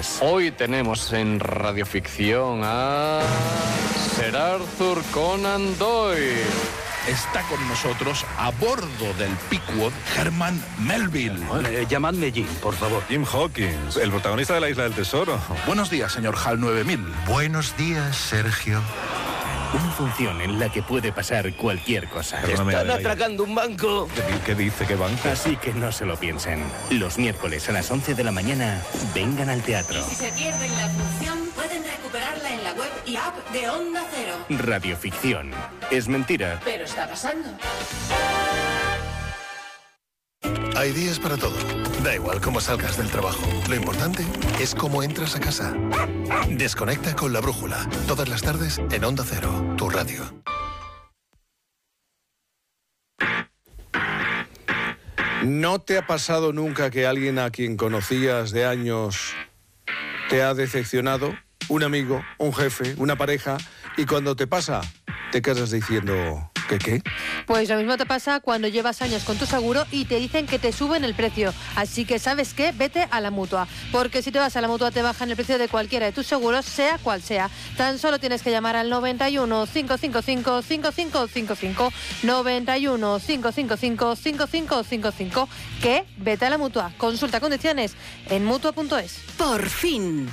miércoles. Hoy tenemos en Radioficción a Sir Arthur Conan Doyle. Está con nosotros, a bordo del Pequod, Herman Melville. Llamadme Jim, por favor. Jim Hawkins, el protagonista de La Isla del Tesoro. Buenos días, señor HAL 9000. Buenos días, Sergio. Una función en la que puede pasar cualquier cosa. Perdóname, Están atracando un banco. ¿Qué dice? ¿Qué banco? Así que no se lo piensen. Los miércoles a las 11 de la mañana, vengan al teatro. Y si se pierden la función, pueden recuperarla en la web y app de Onda Cero. Radioficción. Es mentira. Pero está pasando. Hay días para todo. Da igual cómo salgas del trabajo. Lo importante es cómo entras a casa. Desconecta con La Brújula. Todas las tardes en Onda Cero, tu radio. ¿No te ha pasado nunca que alguien a quien conocías de años te ha decepcionado? Un amigo, un jefe, una pareja, y cuando te pasa, te quedas diciendo... ¿Qué? Pues lo mismo te pasa cuando llevas años con tu seguro y te dicen que te suben el precio. Así que, ¿sabes qué? Vete a la Mutua. Porque si te vas a la Mutua te bajan el precio de cualquiera de tus seguros, sea cual sea. Tan solo tienes que llamar al 91 555 5555. 91 555 5555. Que vete a la Mutua. Consulta condiciones en Mutua.es. Por fin.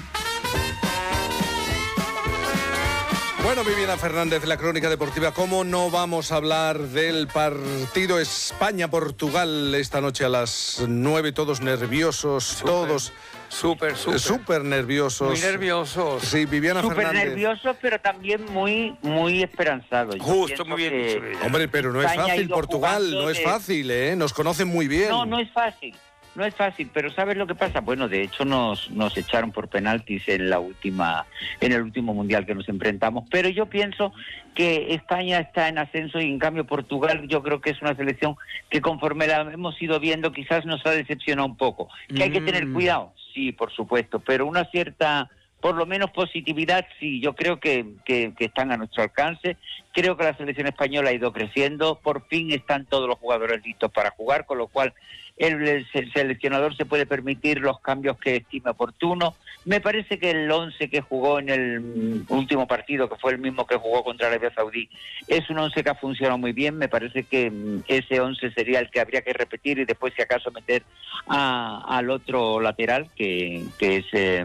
Bueno, Viviana Fernández, la crónica deportiva. ¿Cómo no vamos a hablar del partido España-Portugal esta noche a las 9? Todos nerviosos, todos súper nerviosos. Muy nerviosos. Sí, Viviana Súper Fernández. nerviosos, pero también muy esperanzados. Yo Justo, muy pienso bien que dicho. Hombre, pero no es España ha fácil ido Portugal, jugando no es de- fácil, ¿eh? Nos conocen muy bien. No es fácil. No es fácil, pero ¿sabes lo que pasa? Bueno, de hecho nos echaron por penaltis en el último mundial que nos enfrentamos, pero yo pienso que España está en ascenso y en cambio Portugal yo creo que es una selección que conforme la hemos ido viendo quizás nos ha decepcionado un poco. ¿Que hay que tener cuidado? Sí, por supuesto, pero una cierta, por lo menos positividad, sí, yo creo que están a nuestro alcance. Creo que la selección española ha ido creciendo, por fin están todos los jugadores listos para jugar, con lo cual el seleccionador se puede permitir los cambios que estime oportuno. Me parece que el 11 que jugó en el último partido, que fue el mismo que jugó contra Arabia Saudí, es un 11 que ha funcionado muy bien. Me parece que ese 11 sería el que habría que repetir y después si acaso meter al otro lateral, que es...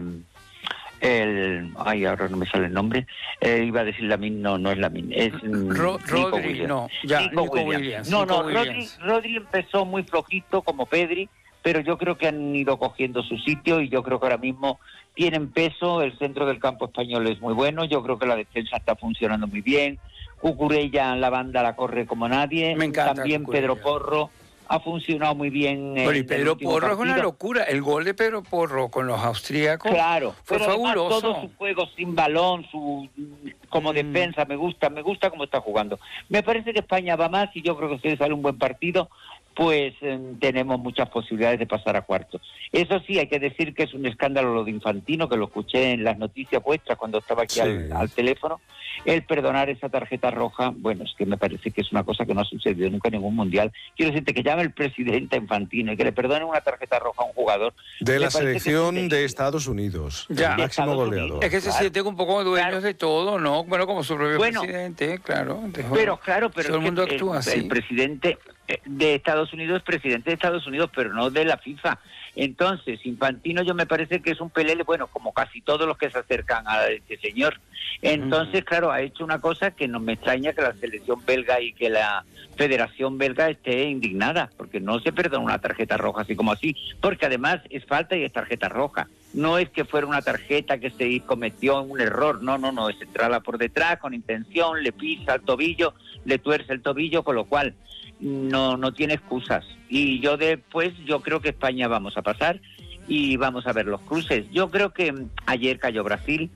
ahora no me sale el nombre. Iba a decir Lamine, no es Lamine, es Rodri, no. Ya, Nico Williams. Rodri empezó muy flojito como Pedri, pero yo creo que han ido cogiendo su sitio y yo creo que ahora mismo tienen peso. El centro del campo español es muy bueno, yo creo que la defensa está funcionando muy bien. Cucurella en la banda la corre como nadie. Me encanta También Cucurella. Pedro Porro ha funcionado muy bien. Pero y en el Pedro último Porro es una partido. locura. El gol de Pedro Porro con los austríacos Claro, fue pero además fabuloso. todo su juego sin balón, como defensa, me gusta cómo está jugando. Me parece que España va más y yo creo que si sale un buen partido, pues tenemos muchas posibilidades de pasar a cuartos. Eso sí, hay que decir que es un escándalo lo de Infantino, que lo escuché en las noticias vuestras cuando estaba aquí Sí. al teléfono. El perdonar esa tarjeta roja, bueno, es que me parece que es una cosa que no ha sucedido nunca en ningún mundial. Quiero decirte que llame el presidente a Infantino y que le perdone una tarjeta roja a un jugador. De me la parece que es selección un de delito. Estados Unidos, Ya. el máximo Estados goleador. Unidos. Es que se Claro. sienten un poco dueños Claro. de todo, ¿no? Bueno, como su propio Bueno, presidente, claro. Pero claro, pero todo el es que mundo actúa así. el presidente de Estados Unidos es presidente de Estados Unidos, pero no de la FIFA. Entonces, Infantino yo me parece que es un pelele, bueno, como casi todos los que se acercan a este señor. Entonces, claro, ha hecho una cosa que no me extraña que la selección belga y que la Federación Belga esté indignada, porque no se perdona una tarjeta roja así como así, porque además es falta y es tarjeta roja. No es que fuera una tarjeta que se cometió un error, no, es entrada por detrás con intención, le pisa el tobillo, le tuerce el tobillo, con lo cual no tiene excusas. Y yo creo que España vamos a pasar y vamos a ver los cruces. Yo creo que ayer cayó Brasil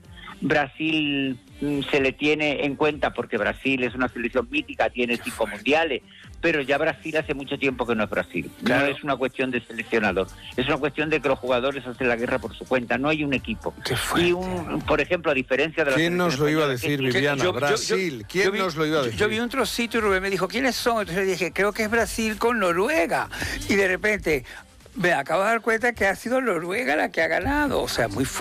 se le tiene en cuenta porque Brasil es una selección mítica, tiene 5 mundiales, pero ya Brasil hace mucho tiempo que no es Brasil. Claro. No es una cuestión de seleccionador, es una cuestión de que los jugadores hacen la guerra por su cuenta, no hay un equipo. Qué fuerte. Y por ejemplo, a diferencia de la ¿Quién nos lo iba a selección decir, española, Viviana? Yo- Brasil. ¿Quién yo vi- nos lo iba a decir? Yo vi un trocito y Rubén me dijo, ¿quiénes son? Entonces le dije, creo que es Brasil con Noruega. Y de repente, me acabo de dar cuenta que ha sido Noruega la que ha ganado. O sea, muy